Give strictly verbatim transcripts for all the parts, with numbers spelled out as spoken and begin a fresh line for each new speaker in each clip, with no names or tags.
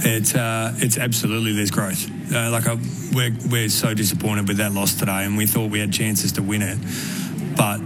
It's uh, it's absolutely there's growth. Uh, like I, we're we're so disappointed with that loss today, and we thought we had chances to win it, but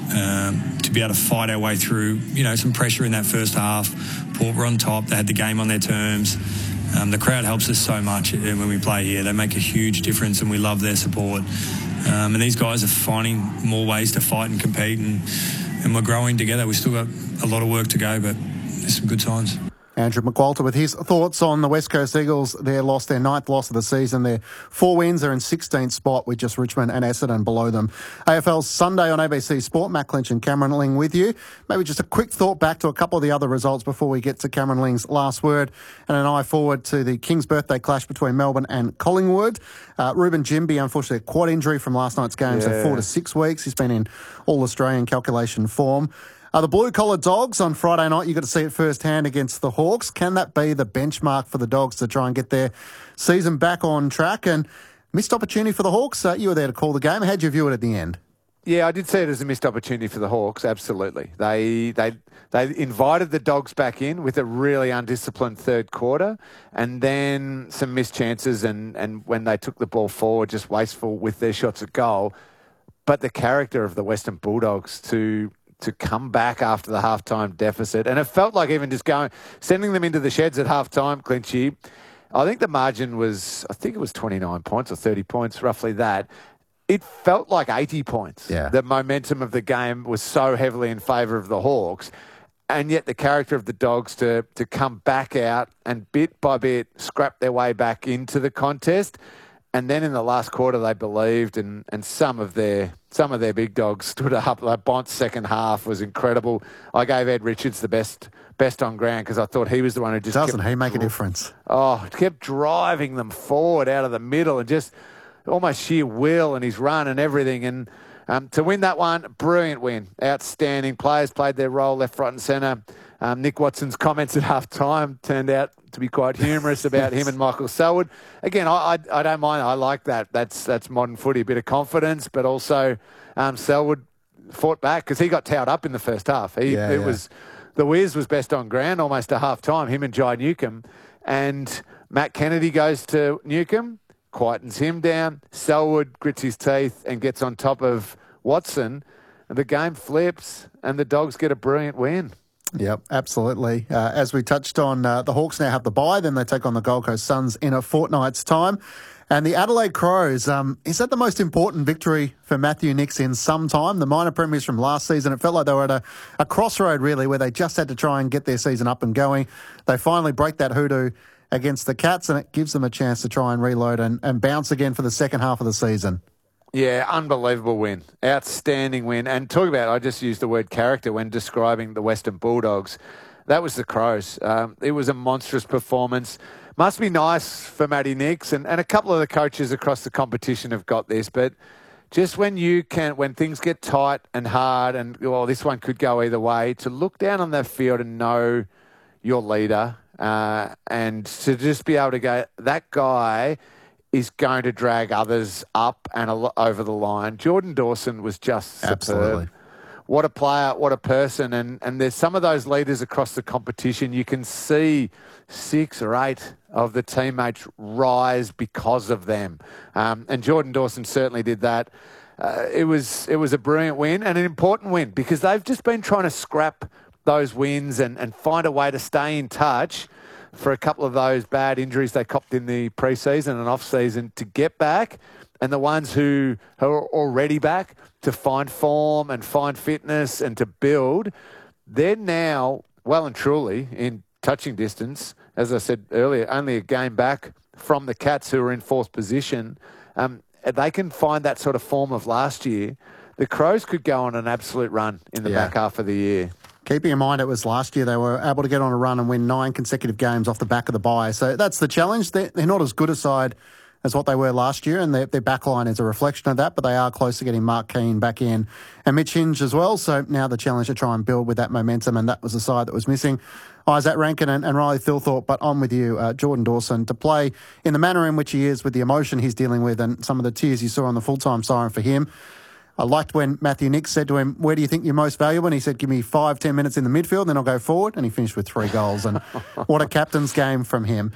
um, to be able to fight our way through, you know, some pressure in that first half. Port were on top. They had the game on their terms. Um, the crowd helps us so much when we play here. They make a huge difference, and we love their support. Um, and these guys are finding more ways to fight and compete, and and we're growing together. We've still got a lot of work to go, but there's some good signs.
Andrew McQualter with his thoughts on the West Coast Eagles. They lost their ninth loss of the season. Their four wins. They're in sixteenth spot with just Richmond and Essendon below them. A F L Sunday on A B C Sport. Matt Clinch and Cameron Ling with you. Maybe just a quick thought back to a couple of the other results before we get to Cameron Ling's last word, and an eye forward to the King's birthday clash between Melbourne and Collingwood. Uh, Ruben Jimby, unfortunately, a quad injury from last night's game, yeah. so four to six weeks. He's been in all-Australian calculation form. Uh, the blue-collar Dogs on Friday night, you got to see it firsthand against the Hawks. Can that be the benchmark for the Dogs to try and get their season back on track? And missed opportunity for the Hawks. Uh, you were there to call the game. How'd you view it at the end?
Yeah, I did see it as a missed opportunity for the Hawks, absolutely. They they they invited the Dogs back in with a really undisciplined third quarter, and then some missed chances, and, and when they took the ball forward, just wasteful with their shots at goal. But the character of the Western Bulldogs to... to come back after the halftime deficit. And it felt like even just going, sending them into the sheds at halftime, Clinchy, I think the margin was, I think it was twenty-nine points or thirty points, roughly that. It felt like eighty points.
Yeah.
The momentum of the game was so heavily in favour of the Hawks. And yet the character of the Dogs to, to come back out and bit by bit scrap their way back into the contest. And then in the last quarter, they believed, and, and some of their some of their big dogs stood up. Like Bont's second half was incredible. I gave Ed Richards the best best on ground because I thought he was the one who just
doesn't
kept,
he make a difference?
Oh, kept driving them forward out of the middle and just almost sheer will and his run and everything. And um, to win that one, brilliant win, outstanding. Players played their role left, right, and centre. Um, Nick Watson's comments at half time turned out to be quite humorous about him and Michael Selwood. Again, I, I I don't mind. I like that. That's that's modern footy, a bit of confidence, but also um, Selwood fought back because he got towed up in the first half. He,
yeah,
it
yeah.
was the Wiz was best on ground almost to half time. Him and Jai Newcomb, and Matt Kennedy goes to Newcomb, quietens him down. Selwood grits his teeth and gets on top of Watson, and the game flips, and the Dogs get a brilliant win.
Yep, absolutely. Uh, as we touched on, uh, the Hawks now have the bye, then they take on the Gold Coast Suns in a fortnight's time. And the Adelaide Crows, um, is that the most important victory for Matthew Nicks in some time? The minor premiers from last season, it felt like they were at a, a crossroad, really, where they just had to try and get their season up and going. They finally break that hoodoo against the Cats, and it gives them a chance to try and reload and, and bounce again for the second half of the season.
Yeah, unbelievable win. Outstanding win. And talk about, I just used the word character when describing the Western Bulldogs. That was the Crows. Um, it was a monstrous performance. Must be nice for Matty Nicks, and, and a couple of the coaches across the competition have got this, but just when you can, when things get tight and hard and, well, this one could go either way, to look down on that field and know your leader uh, and to just be able to go, that guy is going to drag others up and over the line. Jordan Dawson was just superb.
Absolutely.
What a player, what a person. And, and there's some of those leaders across the competition. You can see six or eight of the teammates rise because of them. Um, and Jordan Dawson certainly did that. Uh, it was it was a brilliant win and an important win because they've just been trying to scrap those wins and, and find a way to stay in touch for a couple of those bad injuries they copped in the pre-season and off-season to get back, and the ones who are already back to find form and find fitness and to build, they're now well and truly in touching distance. As I said earlier, only a game back from the Cats who are in fourth position. Um, they can find that sort of form of last year. The Crows could go on an absolute run in the
Yeah.
back half of the year.
Keeping in mind it was last year they were able to get on a run and win nine consecutive games off the back of the bye. So that's the challenge. They're, they're not as good a side as what they were last year, and their, their back line is a reflection of that, but they are close to getting Mark Keane back in and Mitch Hinge as well. So now the challenge to try and build with that momentum, and that was the side that was missing. Isaac Rankin and, and Riley Thilthorpe, but on with you, uh, Jordan Dawson, to play in the manner in which he is with the emotion he's dealing with and some of the tears you saw on the full-time siren for him. I liked when Matthew Nicks said to him, where do you think you're most valuable? And he said, give me five, ten minutes in the midfield, then I'll go forward. And he finished with three goals. And what a captain's game from him.